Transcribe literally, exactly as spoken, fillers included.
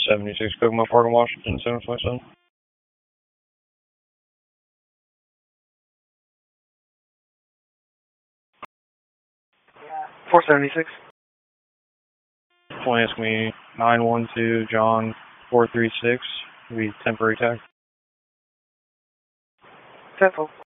seventy-six Kokomo Park in Washington, seven five seven. four seventy-six. Point ask me nine one two John four three six. We temporary tag. Temple.